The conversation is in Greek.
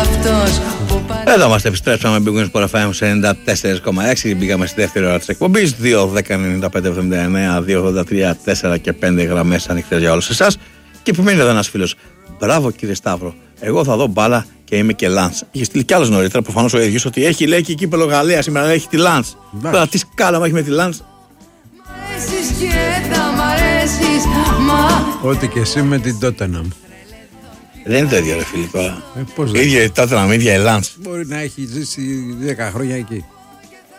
Εδώ είμαστε, επιστρέψαμε με Big Wings FM σε 94,6. Μπήκαμε στη δεύτερη ώρα της εκπομπής. 2-10-95-79, 2-83-4 και 5 γραμμές ανοιχτές για όλους εσάς. Και επιμένει εδώ ένας φίλος. Μπράβο κύριε Σταύρο, εγώ θα δω μπάλα και είμαι και Λανς. Είχε στείλει κι άλλος νωρίτερα, προφανώς ο ίδιος, ότι έχει λέει και κύπελλο Γαλλία σήμερα, έχει τη Λανς. Τώρα τι σκάλαμα έχει με τη Λανς. Ό,τι και εσύ με την Τότεναμ. Δεν είναι το ίδιο ρε φίλοι τώρα. Πώς δεν ίδια η Τότεναμ, ίδια η Λανς. μπορεί να έχει ζήσει 10 χρόνια εκεί.